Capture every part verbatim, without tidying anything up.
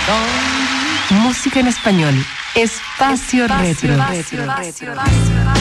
Música en español. Espacio, Espacio Retro. Retro, retro, retro.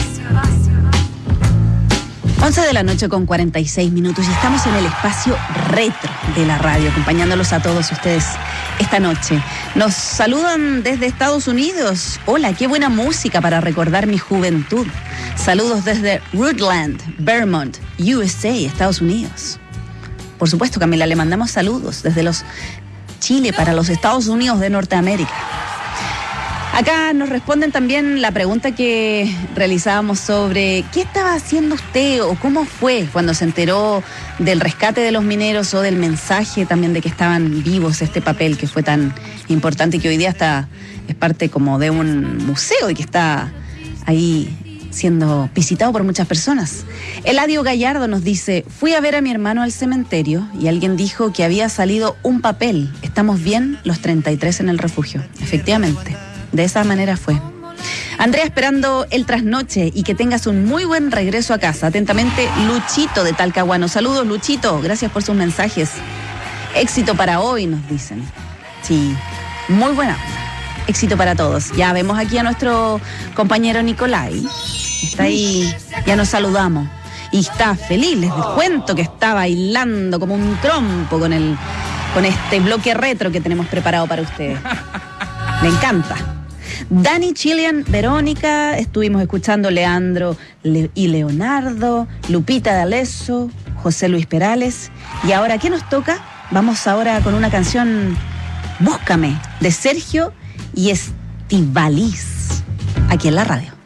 once de la noche con cuarenta y seis minutos y estamos en el espacio retro de la radio, acompañándolos a todos ustedes esta noche. Nos saludan desde Estados Unidos. Hola, qué buena música para recordar mi juventud. Saludos desde Rutland, Vermont, U S A, Estados Unidos. Por supuesto, Camila, le mandamos saludos desde los Chile para los Estados Unidos de Norteamérica. Acá nos responden también la pregunta que realizábamos sobre qué estaba haciendo usted o cómo fue cuando se enteró del rescate de los mineros o del mensaje también de que estaban vivos, este papel que fue tan importante y que hoy día está, es parte como de un museo y que está ahí siendo visitado por muchas personas. Eladio Gallardo nos dice: fui a ver a mi hermano al cementerio y alguien dijo que había salido un papel. Estamos bien los treinta y tres en el refugio. Efectivamente. De esa manera fue. Andrea, esperando el trasnoche y que tengas un muy buen regreso a casa. Atentamente, Luchito de Talcahuano. Saludos, Luchito. Gracias por sus mensajes. Éxito para hoy, nos dicen. Sí, muy buena. Éxito para todos. Ya vemos aquí a nuestro compañero Nicolai. Está ahí, ya nos saludamos. Y está feliz, les cuento que está bailando como un trompo con, el, con este bloque retro que tenemos preparado para ustedes. Me encanta. Dani, Chilian, Verónica, estuvimos escuchando Leandro Le- y Leonardo, Lupita D'Alesso, José Luis Perales. Y ahora, ¿qué nos toca? Vamos ahora con una canción, Búscame, de Sergio y Estivaliz, aquí en la radio.